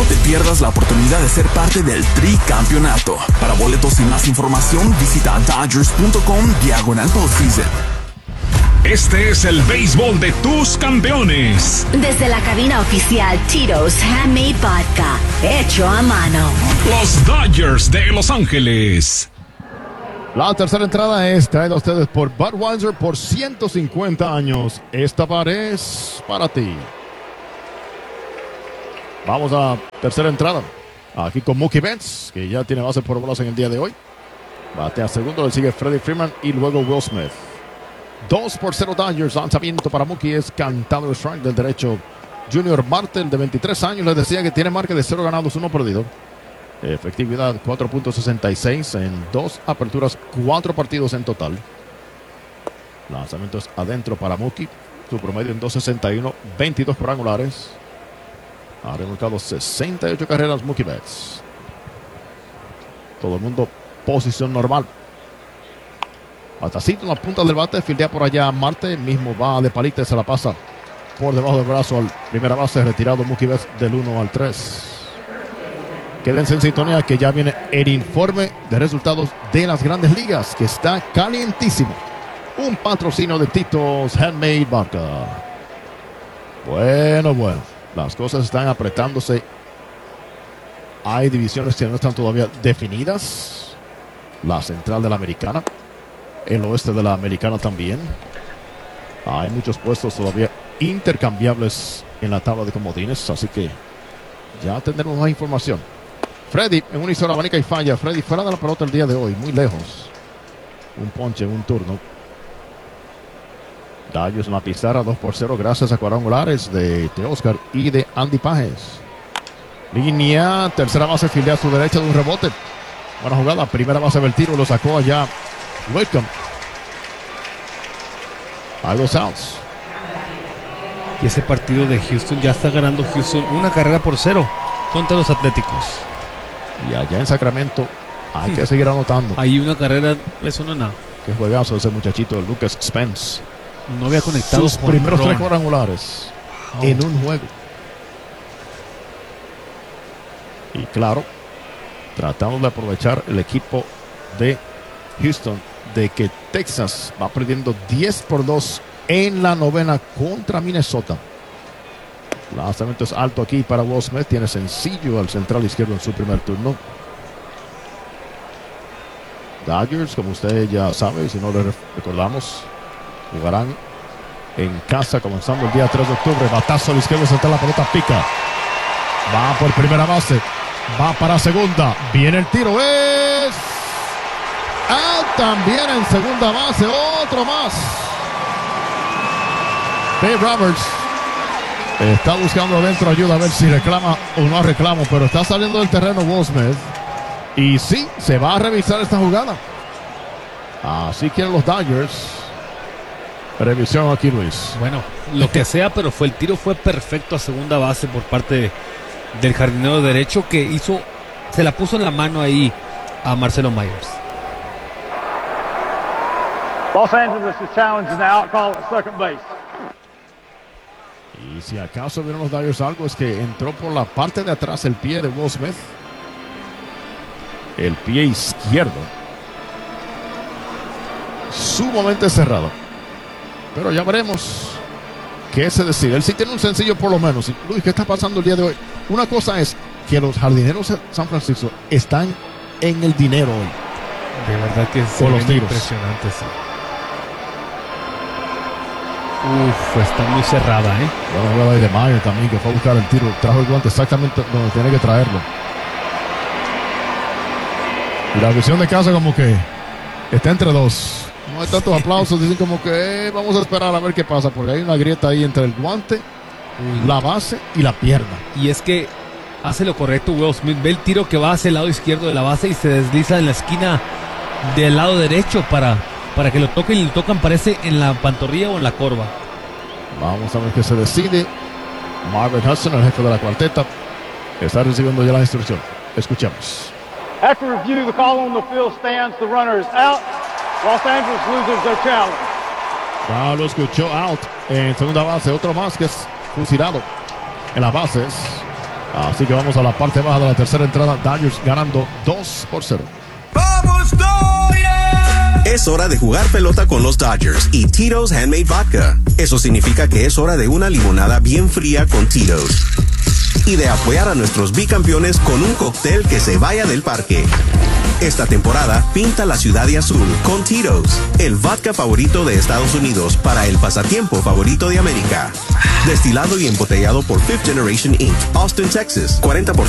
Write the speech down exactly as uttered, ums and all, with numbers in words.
te pierdas la oportunidad de ser parte del tricampeonato. Para boletos y más información, visita Dodgers.com diagonal postseason. Este es el béisbol de tus campeones. Desde la cabina oficial Tito's Handmade Vodka, hecho a mano. Los Dodgers de Los Ángeles. La tercera entrada es traída a ustedes por Budweiser por ciento cincuenta años. Esta pared es para ti. Vamos a tercera entrada. Aquí con Mookie Betts, que ya tiene base por bolas en el día de hoy. Batea segundo, le sigue Freddie Freeman y luego Will Smith. dos por cero Dodgers, lanzamiento para Mookie, es cantado el strike del derecho. Junior Martel, de veintitrés años, les decía que tiene marca de cero ganados, uno perdido. Efectividad cuatro punto sesenta y seis en dos aperturas, cuatro partidos en total. Lanzamientos adentro para Mookie. Su promedio en dos sesenta y uno, veintidós cuadrangulares. Ha remolcado sesenta y ocho carreras Mookie Betts. Todo el mundo posición normal. Atacito en la punta del bate, fildea por allá Marte, mismo va de palita y se la pasa por debajo del brazo al primera base, retirado Mookie Betts del uno al tres. Quédense en sintonía que ya viene el informe de resultados de las Grandes Ligas, que está calientísimo. Un patrocinio de Tito's Handmade Vodka. Bueno, bueno, las cosas están apretándose. Hay divisiones que no están todavía definidas. La central de la Americana, el oeste de la Americana también. Hay muchos puestos todavía intercambiables en la tabla de comodines, así que ya tendremos más información. Freddy en una isora abanica y falla. Freddy fuera de la pelota el día de hoy, muy lejos. Un ponche en un turno. Dodgers en la pizarra, dos por cero, gracias a cuadrangulares de Teóscar y de Andy Pajes. Línea, tercera base, fildea a su derecha de un rebote. Buena jugada, primera base del tiro, lo sacó allá Whitcomb. Hay dos outs. Y ese partido de Houston, ya está ganando Houston una carrera por cero contra los Atléticos. Y allá en Sacramento hay sí. que seguir anotando. Hay una carrera, eso no es nada. Qué juegazo ese muchachito, Lucas Spence. No había conectado sus primeros tres cuadrangulares oh. en un juego. Y claro, tratando de aprovechar el equipo de Houston de que Texas va perdiendo diez por dos en la novena contra Minnesota. Lanzamiento es alto aquí para Will Smith. Tiene sencillo al central izquierdo en su primer turno. Dodgers, como usted ya sabe, si no le recordamos, jugarán en casa comenzando el día tres de octubre. Batazo al izquierdo central, la pelota pica. Va por primera base. Va para segunda. Viene el tiro. Es out también en segunda base. Otro más. Dave Roberts está buscando adentro ayuda a ver si reclama o no reclamo, pero está saliendo del terreno Will Smith. Y sí, se va a revisar esta jugada. Así quieren los Dodgers. Revisión aquí, Luis. Bueno, lo que sea, pero fue el tiro fue perfecto a segunda base por parte del jardinero derecho, que hizo, se la puso en la mano ahí a Marcelo Myers. Los Angeles is challenging the out call at second base. Y si acaso vieron los Dodgers algo, es que entró por la parte de atrás el pie de Will Smith. El pie izquierdo. Sumamente cerrado. Pero ya veremos qué se decide. Él sí tiene un sencillo por lo menos. Luis, ¿qué está pasando el día de hoy? Una cosa es que los jardineros de San Francisco están en el dinero hoy. De verdad que es impresionante, sí. Uf, está muy cerrada, ¿eh? Buena jugada ahí de Mayer también, que fue a buscar el tiro. Trajo el guante exactamente donde tiene que traerlo. Y la visión de casa como que está entre dos. No hay tantos aplausos, dicen como que eh, vamos a esperar a ver qué pasa, porque hay una grieta ahí entre el guante, Uy. la base y la pierna. Y es que hace lo correcto Will Smith, ve el tiro que va hacia el lado izquierdo de la base y se desliza en la esquina del lado derecho para, para que lo toquen, y lo tocan, parece, en la pantorrilla o en la corva. Vamos a ver qué se decide. Marvin Hudson, el jefe de la cuarteta, está recibiendo ya la instrucción. Escuchemos. After review, the call on the field stands. The runner is out. Los Angeles loses their challenge. Ya lo escuchó, out en segunda base. Otro más que es fusilado en las bases. Así que vamos a la parte baja de la tercera entrada. Dodgers ganando dos por cero. ¡Vamos, Dodgers! Es hora de jugar pelota con los Dodgers y Tito's Handmade Vodka. Eso significa que es hora de una limonada bien fría con Tito's. Y de apoyar a nuestros bicampeones con un cóctel que se vaya del parque. Esta temporada, pinta la ciudad de azul con Tito's, el vodka favorito de Estados Unidos para el pasatiempo favorito de América. Destilado y embotellado por Fifth Generation incorporated, Austin, Texas. cuarenta por ciento